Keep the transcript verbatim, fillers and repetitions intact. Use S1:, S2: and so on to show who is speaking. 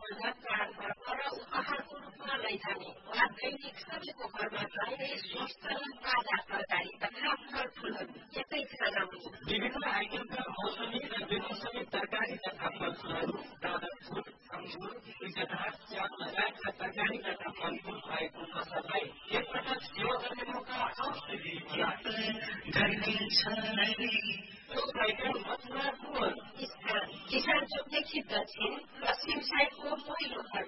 S1: मद्दत चाडपर्व र उपहारको रूपमा लैजाने वा दैनिक सबैको घरमा चाहिने स्वस्थ र ताजा तरकारी तथा फलफूलहरू एकै खानामा
S2: विभिन्न आइटमका मौसमी र बेमौसमी तरकारी तथा फलफूलहरू ड्रागन फ्रुट, अंगुर, गुइँचाधार, च्याउमजाका तरकारी तथा फलफूल भएको पसललाई एकपटक सेवा गर्ने मौका अवश्य
S1: स्थान किसान चोकदेखि दक्षिण पश्चिम साइडको पहिलो घर